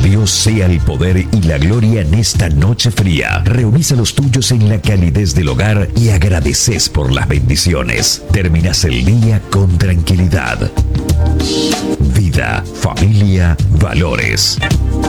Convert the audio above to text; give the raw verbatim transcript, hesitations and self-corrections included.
Dios sea el poder y la gloria en esta noche fría. Reunís a los tuyos en la calidez del hogar y agradeces por las bendiciones. Terminás el día con tranquilidad. Vida, familia, valores.